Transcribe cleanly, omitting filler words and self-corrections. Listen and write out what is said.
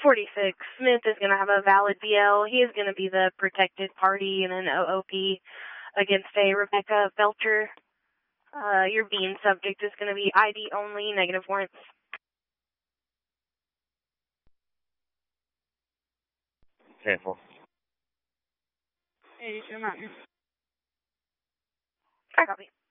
46. Smith is going to have a valid BL. He is going to be the protected party in an OOP against a Rebecca Belcher. Your being subject is going to be ID only, negative warrants. Careful. 82 Mountain. I copy.